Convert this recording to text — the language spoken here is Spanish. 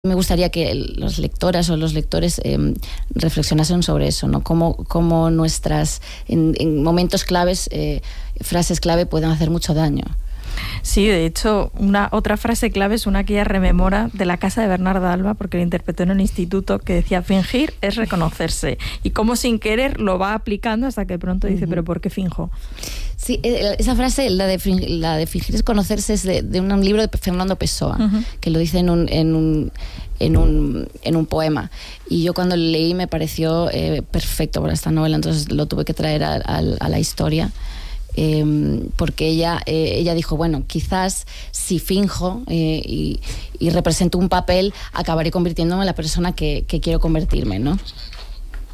Me gustaría que las lectoras o los lectores reflexionasen sobre eso, ¿no? Cómo nuestras, en momentos claves, frases clave pueden hacer mucho daño. Sí, de hecho, otra frase clave es una que ella rememora de La casa de Bernarda Alba, porque la interpretó en el instituto, que decía: fingir es reconocerse. Y cómo sin querer lo va aplicando hasta que de pronto dice: ¿pero por qué finjo? Sí, esa frase, la de fingir es conocerse, es de un libro de Fernando Pessoa, que lo dice en un poema. Y yo cuando lo leí me pareció perfecto para esta novela, entonces lo tuve que traer a la historia. Porque ella dijo, bueno, quizás si finjo y represento un papel, acabaré convirtiéndome en la persona que quiero convertirme, ¿no?